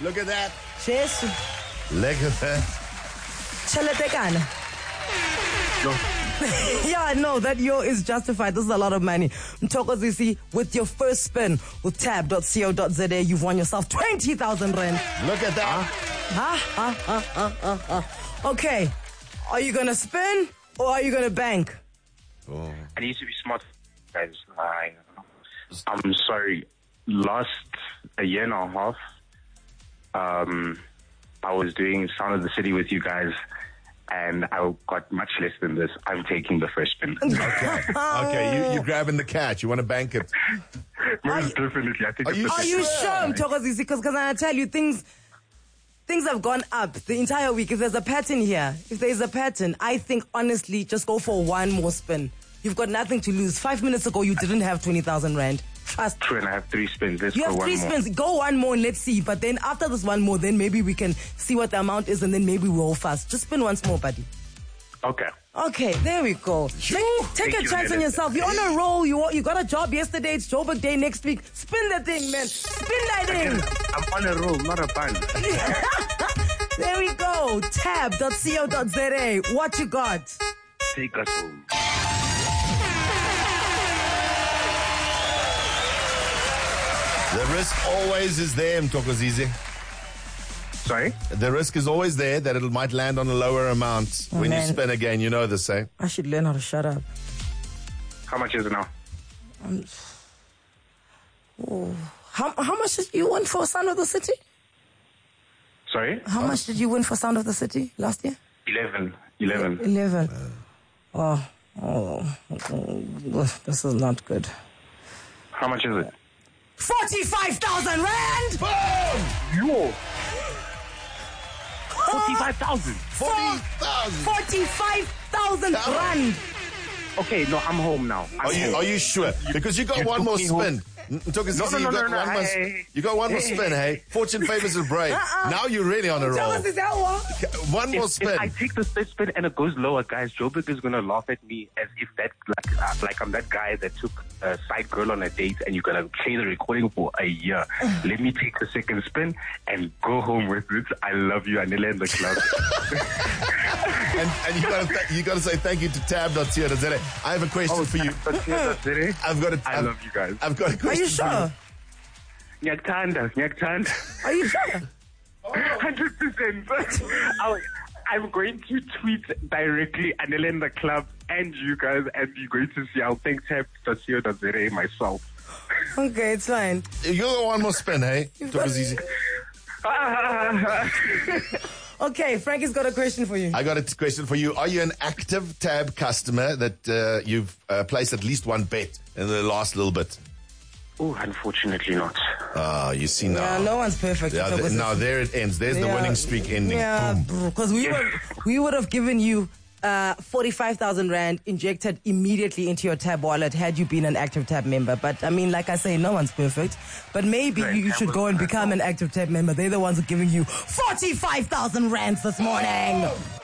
Look at that. Cheers. Look at that. Chaletekana. Yeah, I know that is justified. This is a lot of money. Mthokozisi, with your first spin with tab.co.za, you've won yourself 20,000 rand. Look at that. Okay, are you gonna spin or are you gonna bank? Oh. I need to be smart, guys. I'm sorry. Last a year and a half, I was doing Sound of the City with you guys, and I got much less than this. I'm taking the first spin. Okay, you're grabbing the catch. You want to bank it. Most definitely. I think Are you sure, Mthokozisi? Because I tell you, things have gone up the entire week. If there's a pattern here, I think honestly, just go for one more spin. You've got nothing to lose. 5 minutes ago, you didn't have 20,000 rand. Trust. True, and I have 3 spins. You have 3 spins. Go one more and let's see. But then after this one more, then maybe we can see what the amount is and then maybe roll fast. Just spin once more, buddy. Okay. Okay, there we go. Take a chance on yourself. You're on a roll. You got a job yesterday. It's Joburg Day next week. Spin that thing, man. Spin that thing. I'm on a roll, not a bun. There we go. Tab.co.za. What you got? Take us home. The risk always is there, Mthokozisi. Sorry? The risk is always there that it might land on a lower amount when you spin again. You know this, eh? I should learn how to shut up. How much is it now? How much did you win for Sound of the City? Sorry? How much did you win for Sound of the City last year? 11. 11. Oh, this is not good. How much is it? 45,000 rand! Boom! Yo! 45,000. 45,000 rand! Okay, no, I'm home now. Are you sure? Because you got one more spin. Mthokozisi, you got one more spin, hey? Fortune favors the brave. Now you're really on a roll. One more spin. If I take the third spin and it goes lower, guys, Joburg is going to laugh at me as if that, like I'm that guy that took a side girl on a date and you're going to play the recording for a year. Let me take the second spin and go home with it. I love you, Anila and the club. and you got to say thank you to tab.co.za. I have a question for you. I love you guys. I've got a question. Are you sure? Nyaktanda. Are you sure? 100%. I'm going to tweet directly Anila in the club and you guys, and you're going to see. I'll thank tab.co.za myself. Okay, it's fine. You got one more spin, hey? Mthokozisi. Okay, Frankie's got a question for you. I got a question for you. Are you an active Tab customer that you've placed at least one bet in the last little bit? Oh, unfortunately not. You see now. Yeah, no one's perfect. Yeah, now there it ends. There's the winning streak ending. Yeah, because we would have given you 45,000 rand injected immediately into your Tab wallet had you been an active Tab member. But I mean, like I say, no one's perfect. But maybe you should go and become an active Tab member. They're the ones who are giving you 45,000 rands this morning.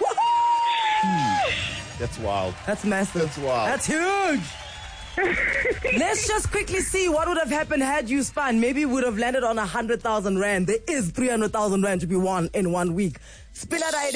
That's wild. That's massive. That's wild. That's huge. Let's just quickly see what would have happened had you spun. Maybe we would have landed on 100,000 rand. There is 300,000 rand to be won in 1 week. Spin that idea.